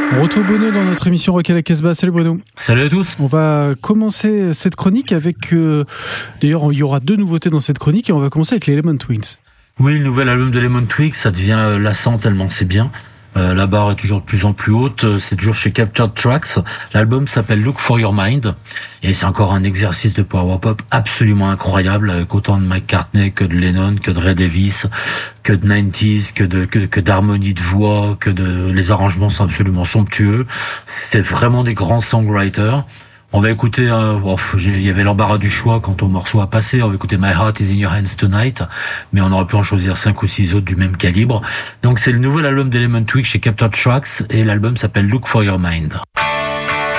On retrouve Bruno dans notre émission Rock à la Casbah. Salut Bruno. Salut à tous. On va commencer cette chronique avec... d'ailleurs, il y aura 2 nouveautés dans cette chronique et on va commencer avec les Lemon Twigs. Oui, le nouvel album de Lemon Twigs, ça devient lassant tellement c'est bien. La barre est toujours de plus en plus haute. C'est toujours chez Captured Tracks. L'album s'appelle Look for Your Mind. Et c'est encore un exercice de power pop absolument incroyable, avec autant de McCartney que de Lennon, que de Ray Davis, que de 90s, que d'harmonie de voix, les arrangements sont absolument somptueux. C'est vraiment des grands songwriters. On va écouter, il y avait l'embarras du choix quant au morceau à passer. On va écouter My Heart Is In Your Hands Tonight, mais on aurait pu en choisir 5 ou 6 autres du même calibre. Donc c'est le nouvel album d'Element Twigs chez Captured Tracks et l'album s'appelle Look For Your Mind.